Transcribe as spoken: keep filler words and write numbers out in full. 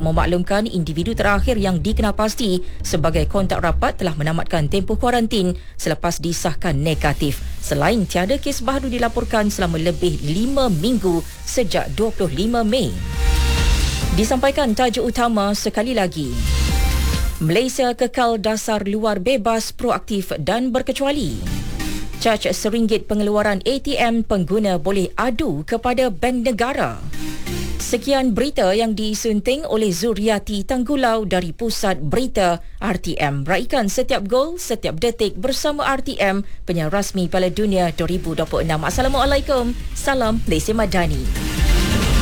memaklumkan individu terakhir yang dikenal pasti sebagai kontak rapat telah menamatkan tempoh kuarantin selepas disahkan negatif. Selain tiada kes baru dilaporkan selama lebih lima minggu sejak dua puluh lima Mei. Disampaikan tajuk utama sekali lagi. Malaysia kekal dasar luar bebas, proaktif dan berkecuali. Caj seringgit pengeluaran A T M, pengguna boleh adu kepada Bank Negara. Sekian berita yang disunting oleh Zuriati Tanggulau dari Pusat Berita R T M. Raikan setiap gol, setiap detik bersama R T M, penyiar rasmi Piala Dunia dua ribu dua puluh enam. Assalamualaikum. Salam Malaysia Madani.